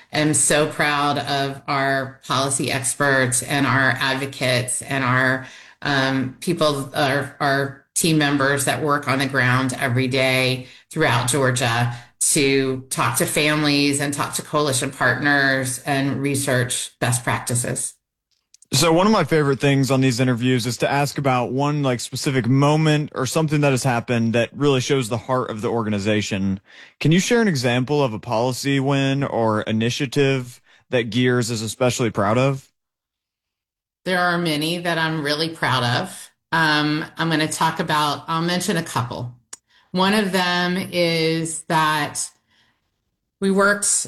am so proud of our policy experts and our advocates and our people, our team members that work on the ground every day throughout Georgia to talk to families and talk to coalition partners and research best practices. So one of my favorite things on these interviews is to ask about one like specific moment or something that has happened that really shows the heart of the organization. Can you share an example of a policy win or initiative that Gears is especially proud of? There are many that I'm really proud of. I'm going to I'll mention a couple. One of them is that we worked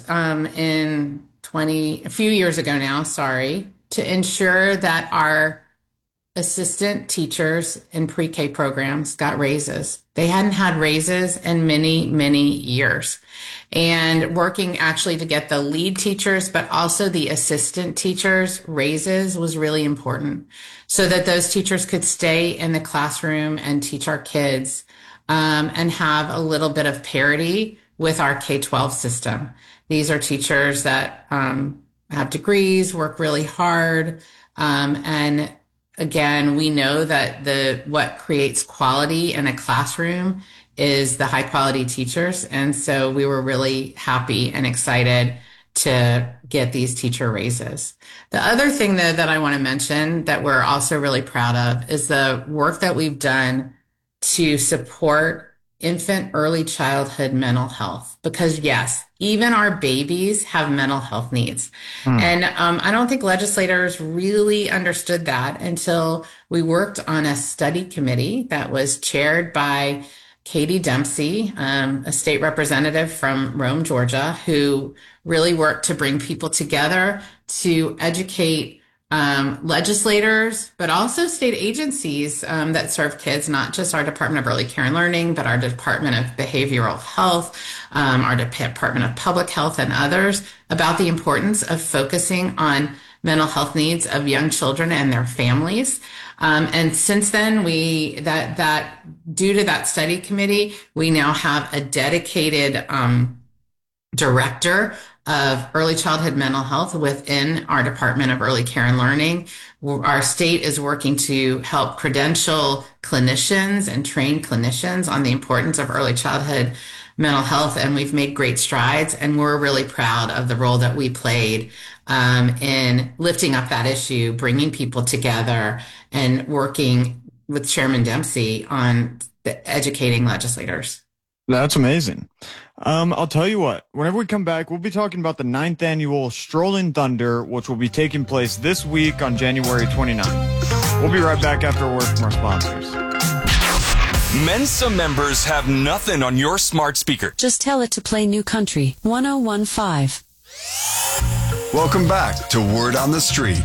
a few years ago now, sorry, to ensure that our assistant teachers in pre-K programs got raises. They hadn't had raises in many, many years. And working actually to get the lead teachers, but also the assistant teachers raises was really important so that those teachers could stay in the classroom and teach our kids and have a little bit of parity with our K-12 system. These are teachers that have degrees, work really hard, and again, we know that what creates quality in a classroom is the high quality teachers. And so we were really happy and excited to get these teacher raises. The other thing though that I want to mention that we're also really proud of is the work that we've done to support infant early childhood mental health. Because yes, even our babies have mental health needs. Hmm. And I don't think legislators really understood that until we worked on a study committee that was chaired by Katie Dempsey, a state representative from Rome, Georgia, who really worked to bring people together to educate legislators, but also state agencies that serve kids, not just our Department of Early Care and Learning, but our Department of Behavioral Health, our Department of Public Health, and others about the importance of focusing on mental health needs of young children and their families. And since then, due to that study committee, we now have a dedicated director of early childhood mental health within our Department of Early Care and Learning. Our state is working to help credential clinicians and train clinicians on the importance of early childhood mental health, and we've made great strides, and we're really proud of the role that we played in lifting up that issue, bringing people together, and working with Chairman Dempsey on educating legislators. That's amazing. I'll tell you what, whenever we come back, we'll be talking about the ninth annual Strolling Thunder, which will be taking place this week on January 29th. We'll be right back after a word from our sponsors. Mensa members have nothing on your smart speaker. Just tell it to play New Country 1015. Welcome back to Word on the Street.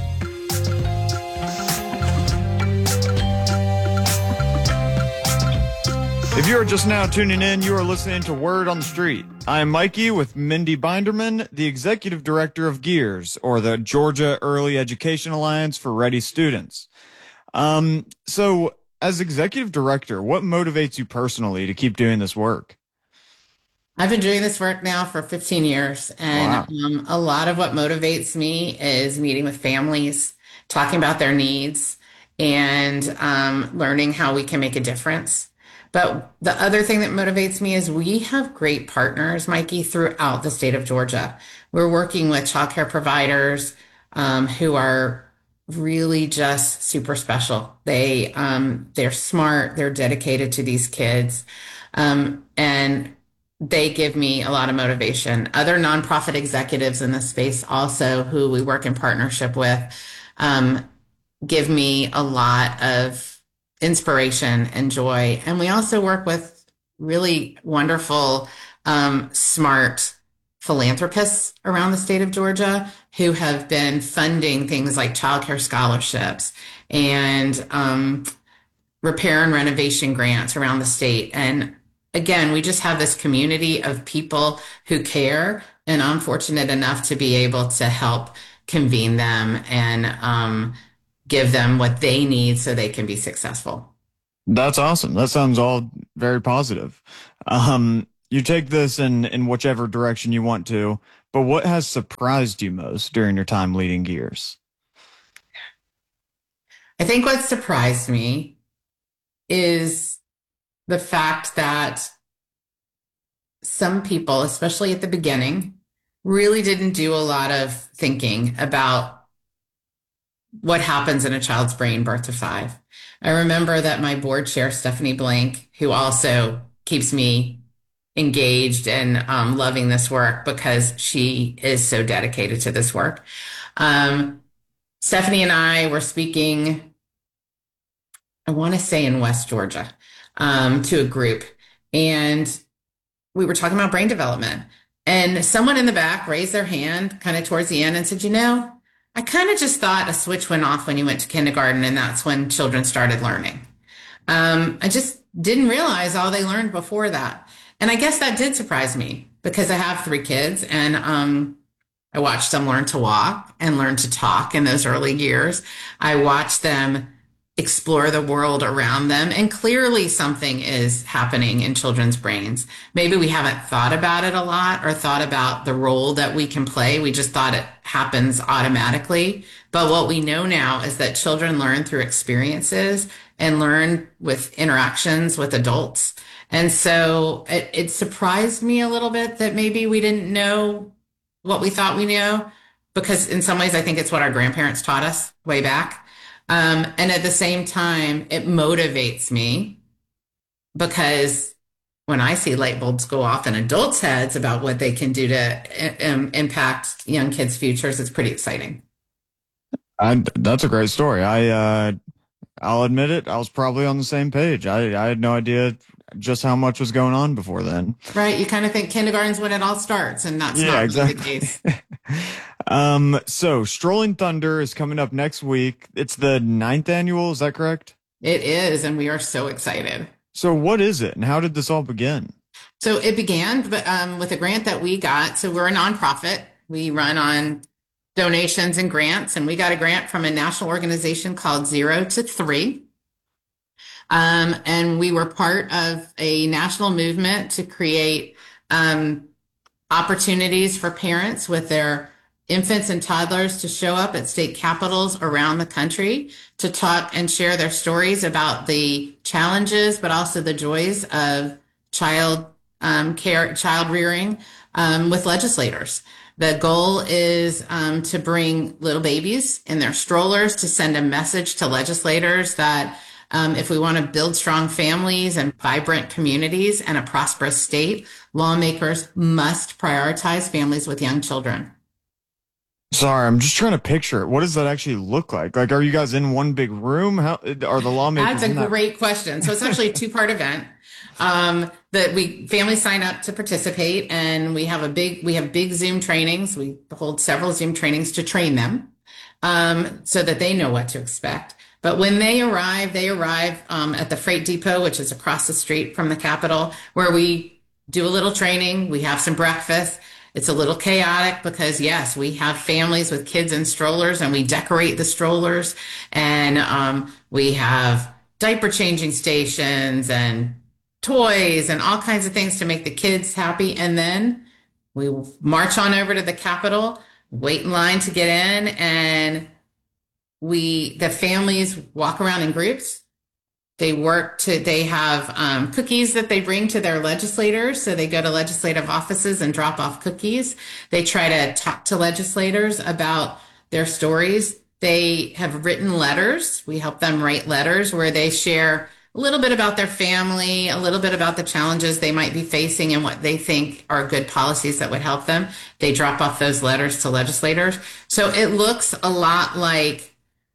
If you are just now tuning in, you are listening to Word on the Street. I am Mikey with Mindy Binderman, the Executive Director of GEARS, or the Georgia Early Education Alliance for Ready Students. So, as Executive Director, what motivates you personally to keep doing this work? I've been doing this work now for 15 years, and Wow. a lot of what motivates me is meeting with families, talking about their needs, and learning how we can make a difference. But the other thing that motivates me is we have great partners, Mikey, throughout the state of Georgia. We're working with childcare providers who are really just super special. They're smart, they're dedicated to these kids, and they give me a lot of motivation. Other nonprofit executives in the space also who we work in partnership with give me a lot of inspiration and joy. And we also work with really wonderful, smart philanthropists around the state of Georgia who have been funding things like childcare scholarships and repair and renovation grants around the state. And again, we just have this community of people who care, and I'm fortunate enough to be able to help convene them and give them what they need so they can be successful. That's awesome. That sounds all very positive. You take this in whichever direction you want to, But what has surprised you most during your time leading Gears? I think what surprised me is the fact that some people, especially at the beginning, really didn't do a lot of thinking about what happens in a child's brain birth to 5. I remember that my board chair, Stephanie Blank, who also keeps me engaged and loving this work because she is so dedicated to this work. Stephanie and I were speaking, I want to say in West Georgia, to a group, and we were talking about brain development. And someone in the back raised their hand kind of towards the end and said, I kind of just thought a switch went off when you went to kindergarten, and that's when children started learning. I just didn't realize all they learned before that. And I guess that did surprise me because I have 3 kids, and I watched them learn to walk and learn to talk in those early years. I watched them explore the world around them, and clearly something is happening in children's brains. Maybe we haven't thought about it a lot or thought about the role that we can play. We just thought it happens automatically. But what we know now is that children learn through experiences and learn with interactions with adults. And so it surprised me a little bit that maybe we didn't know what we thought we knew, because in some ways I think it's what our grandparents taught us way back. And at the same time, it motivates me because when I see light bulbs go off in adults' heads about what they can do to impact young kids' futures, it's pretty exciting. That's a great story. I'll admit it. I was probably on the same page. I had no idea just how much was going on before then. Right. You kind of think kindergarten's when it all starts, and that's not really the case. So Strolling Thunder is coming up next week. It's the 9th annual. Is that correct? It is. And we are so excited. So what is it and how did this all begin? So it began with a grant that we got. So we're a nonprofit. We run on donations and grants, and we got a grant from a national organization called 0 to 3. And we were part of a national movement to create opportunities for parents with their infants and toddlers to show up at state capitals around the country to talk and share their stories about the challenges, but also the joys of child rearing with legislators. The goal is to bring little babies in their strollers to send a message to legislators that if we want to build strong families and vibrant communities and a prosperous state, lawmakers must prioritize families with young children. Sorry, I'm just trying to picture it. What does that actually look like? Like, are you guys in one big room? How are the lawmakers? That's a great question. So it's actually a 2-part event. Families sign up to participate, and we have big Zoom trainings. We hold several Zoom trainings to train them so that they know what to expect. But when they arrive at the Freight Depot, which is across the street from the Capitol, where we do a little training. We have some breakfast. It's a little chaotic because, yes, we have families with kids in strollers, and we decorate the strollers, and we have diaper changing stations and toys and all kinds of things to make the kids happy. And then we march on over to the Capitol, wait in line to get in, and the families walk around in groups. They have cookies that they bring to their legislators. So they go to legislative offices and drop off cookies. They try to talk to legislators about their stories. They have written letters. We help them write letters where they share a little bit about their family, a little bit about the challenges they might be facing and what they think are good policies that would help them. They drop off those letters to legislators. So it looks a lot like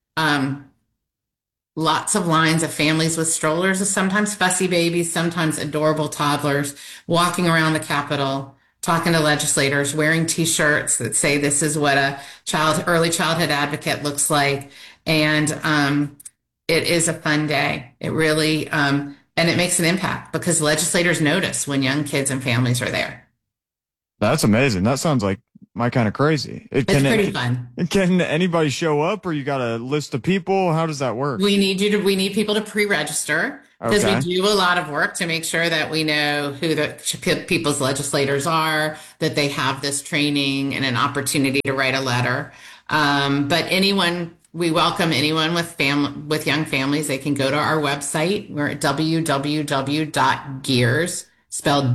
lots of lines of families with strollers, sometimes fussy babies, sometimes adorable toddlers, walking around the Capitol, talking to legislators, wearing T-shirts that say this is what a early childhood advocate looks like. And it is a fun day. It really, and it makes an impact because legislators notice when young kids and families are there. That's amazing. That sounds like my kind of crazy. It's pretty fun. Can anybody show up, or you got a list of people? How does that work? We need people to pre-register. Because we Okay. do a lot of work to make sure that we know who the people's legislators are, that they have this training and an opportunity to write a letter. But we welcome anyone with young families. They can go to our website. We're at www.gears, spelled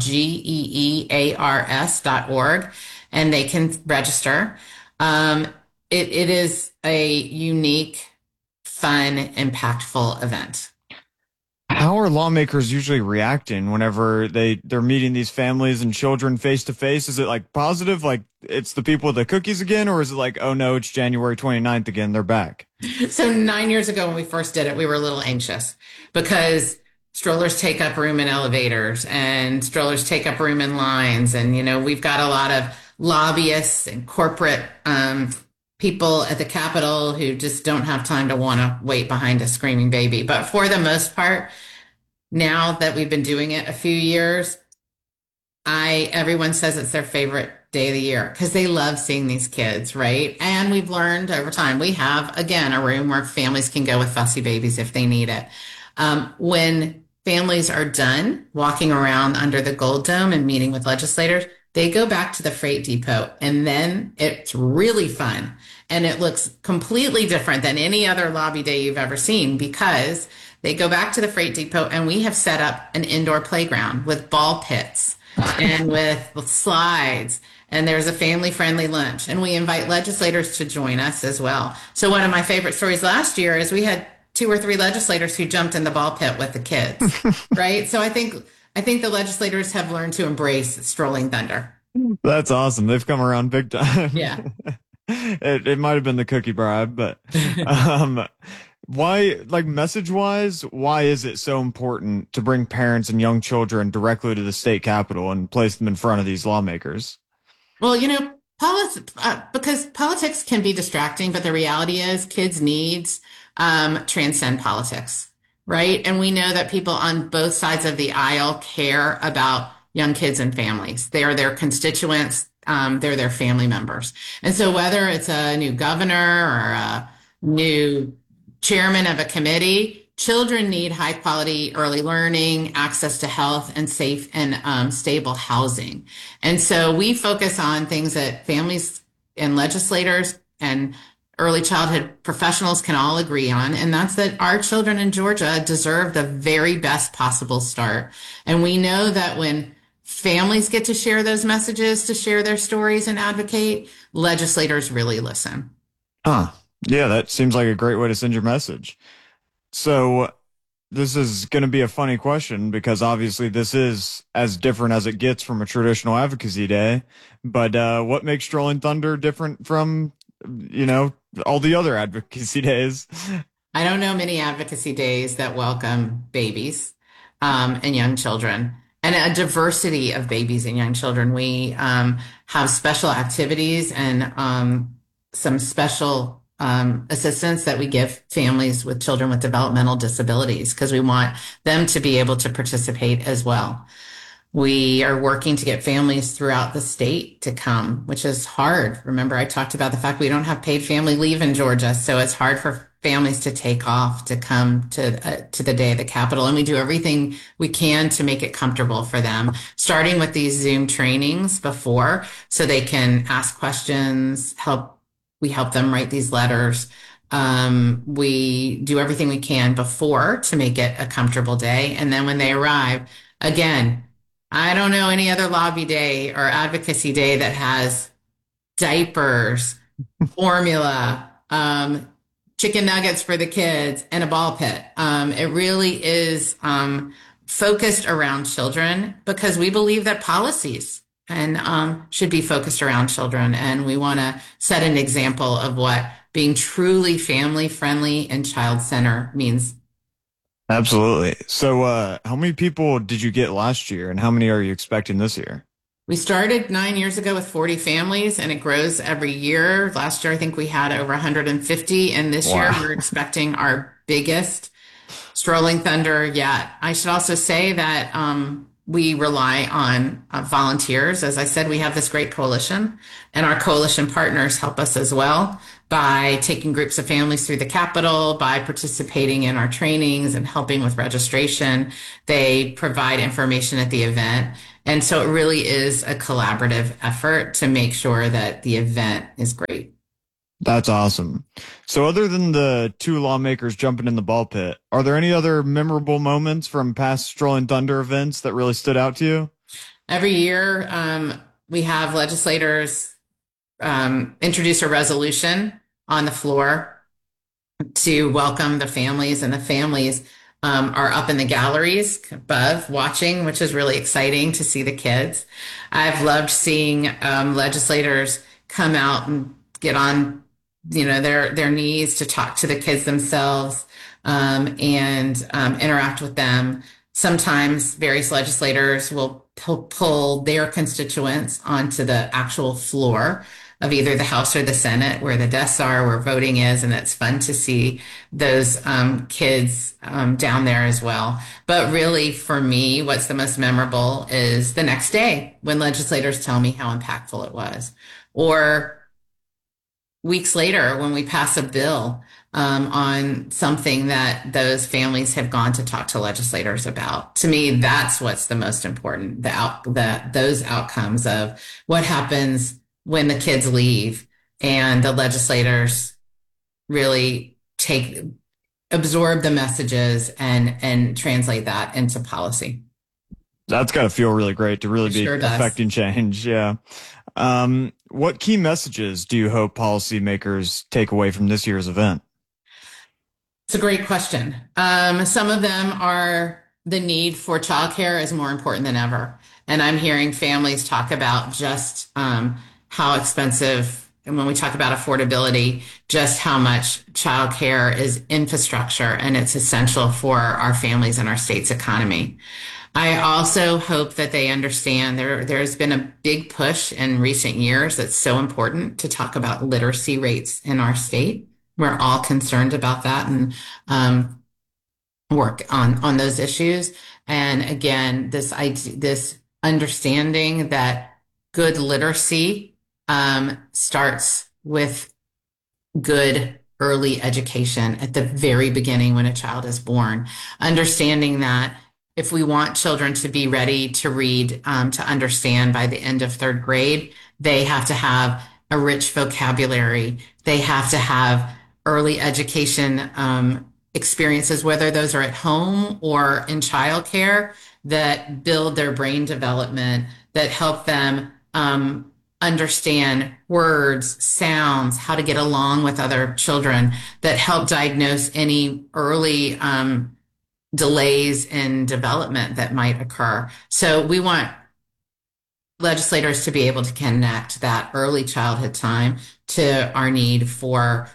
GEEARS.org, and they can register. It is a unique, fun, impactful event. How are lawmakers usually reacting whenever they're meeting these families and children face to face? Is it like positive, like it's the people with the cookies again, or is it like, oh no, it's January 29th again, they're back? So 9 years ago when we first did it, we were a little anxious because strollers take up room in elevators and strollers take up room in lines. And, we've got a lot of lobbyists and corporate people at the Capitol who just don't have time to want to wait behind a screaming baby. But for the most part, now that we've been doing it a few years, everyone says it's their favorite day of the year because they love seeing these kids, right? And we've learned over time, we have, again, a room where families can go with fussy babies if they need it. When families are done walking around under the Gold Dome and meeting with legislators, they go back to the freight depot, and then it's really fun. And it looks completely different than any other lobby day you've ever seen because they go back to the freight depot, and we have set up an indoor playground with ball pits and with slides. And there's a family-friendly lunch. And we invite legislators to join us as well. So one of my favorite stories last year is we had 2 or 3 legislators who jumped in the ball pit with the kids, right? So I think the legislators have learned to embrace strolling thunder. That's awesome. They've come around big time. Yeah. It might have been the cookie bribe, but why, like message wise, why is it so important to bring parents and young children directly to the state capitol and place them in front of these lawmakers? Well, because politics can be distracting, but the reality is kids' needs transcend politics, right? And we know that people on both sides of the aisle care about young kids and families. They are their constituents. They're their family members. And so whether it's a new governor or a new chairman of a committee, children need high quality early learning, access to health, and safe and stable housing. And so we focus on things that families and legislators and early childhood professionals can all agree on. And that's that our children in Georgia deserve the very best possible start. And we know that when families get to share those messages, to share their stories and advocate, legislators really listen. Huh. Yeah, that seems like a great way to send your message. So this is going to be a funny question because obviously this is as different as it gets from a traditional advocacy day. But what makes Strolling Thunder different from, all the other advocacy days? I don't know many advocacy days that welcome babies and young children and a diversity of babies and young children. We have special activities and some special assistance that we give families with children with developmental disabilities because we want them to be able to participate as well. We are working to get families throughout the state to come, which is hard. Remember, I talked about the fact we don't have paid family leave in Georgia, so it's hard for families to take off to come to the day of the Capitol. And we do everything we can to make it comfortable for them, starting with these Zoom trainings before so they can ask questions, we help them write these letters. We do everything we can before to make it a comfortable day. And then when they arrive, again, I don't know any other lobby day or advocacy day that has diapers, formula, chicken nuggets for the kids, and a ball pit. It really is focused around children because we believe that policies and should be focused around children. And we want to set an example of what being truly family friendly and child center means. Absolutely. So how many people did you get last year and how many are you expecting this year? We started 9 years ago with 40 families and it grows every year. Last year, I think we had over 150. And this year we're expecting our biggest Strolling Thunder yet. I should also say that we rely on volunteers. As I said, we have this great coalition, and our coalition partners help us as well by taking groups of families through the Capitol, by participating in our trainings and helping with registration. They provide information at the event. And so it really is a collaborative effort to make sure that the event is great. That's awesome. So other than the two lawmakers jumping in the ball pit, are there any other memorable moments from past Strolling Thunder events that really stood out to you? Every year, we have legislators introduce a resolution on the floor to welcome the families, and the families are up in the galleries above watching, which is really exciting to see the kids. I've loved seeing legislators come out and get on their knees to talk to the kids themselves, and interact with them. Sometimes various legislators will pull their constituents onto the actual floor of either the House or the Senate, where the desks are, where voting is, and it's fun to see those kids down there as well. But really, for me, what's the most memorable is the next day when legislators tell me how impactful it was, or weeks later when we pass a bill on something that those families have gone to talk to legislators about. To me, that's what's the most important, those outcomes of what happens when the kids leave and the legislators really absorb the messages and translate that into policy. That's got to feel really great to really be Sure does. affecting change. Yeah. What key messages do you hope policymakers take away from this year's event? It's a great question. Some of them are the need for childcare is more important than ever. And I'm hearing families talk about just how expensive, and when we talk about affordability, just how much childcare is infrastructure and it's essential for our families and our state's economy. I also hope that they understand there's been a big push in recent years that's so important to talk about literacy rates in our state. We're all concerned about that and work on those issues. And again, this understanding that good literacy starts with good early education at the very beginning when a child is born. Understanding that if we want children to be ready to read, to understand by the end of third grade, they have to have a rich vocabulary. They have to have early education experiences, whether those are at home or in childcare, that build their brain development, that help them understand words, sounds, how to get along with other children, that help diagnose any early delays in development that might occur. So we want legislators to be able to connect that early childhood time to our need for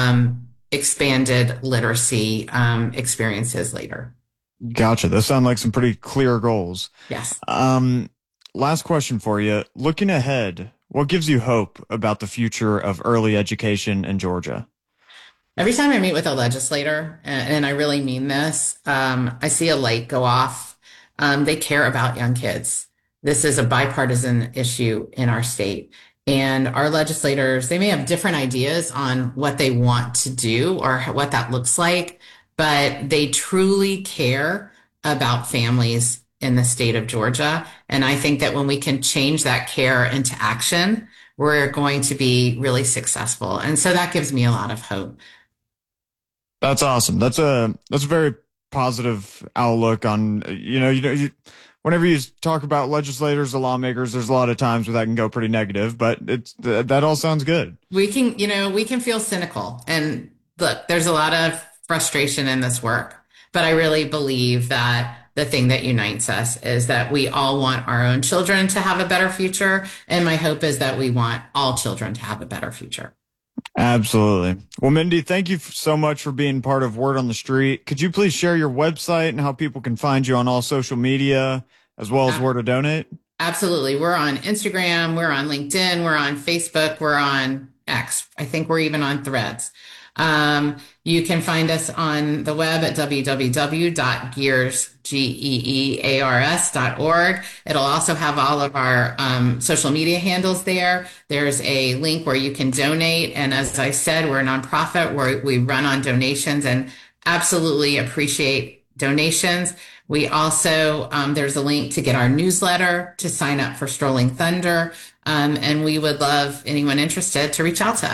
expanded literacy experiences later. Gotcha. Those sound like some pretty clear goals. Yes. Last question for you. Looking ahead, what gives you hope about the future of early education in Georgia? Every time I meet with a legislator, and I really mean this, I see a light go off. They care about young kids. This is a bipartisan issue in our state. And our legislators, they may have different ideas on what they want to do or what that looks like, but they truly care about families in the state of Georgia. And I think that when we can change that care into action, we're going to be really successful. And so that gives me a lot of hope. That's awesome. That's a very positive outlook on, whenever you talk about legislators, the lawmakers, there's a lot of times where that can go pretty negative, but that all sounds good. We can feel cynical, and look, there's a lot of frustration in this work, but I really believe that the thing that unites us is that we all want our own children to have a better future. And my hope is that we want all children to have a better future. Absolutely. Well, Mindy, thank you so much for being part of Word on the Street. Could you please share your website and how people can find you on all social media, as well as where to donate? Absolutely. We're on Instagram. We're on LinkedIn. We're on Facebook. We're on X. I think we're even on Threads. You can find us on the web at www.gears.org. It'll also have all of our social media handles there. There's a link where you can donate. And as I said, we're a nonprofit where we run on donations and absolutely appreciate donations. We also, there's a link to get our newsletter, to sign up for Strolling Thunder. And we would love anyone interested to reach out to us.